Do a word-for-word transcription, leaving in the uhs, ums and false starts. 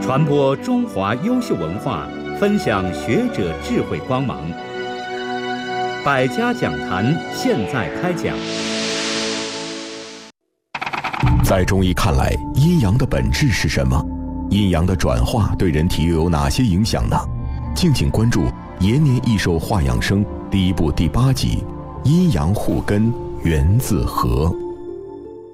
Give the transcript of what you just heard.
传播中华优秀文化，分享学者智慧光芒。百家讲坛现在开讲。 在中医看来，阴阳的本质是什么？阴阳的转化对人体又有哪些影响呢？敬请关注延年益寿话养生第一部第八集：阴阳互根，源自和。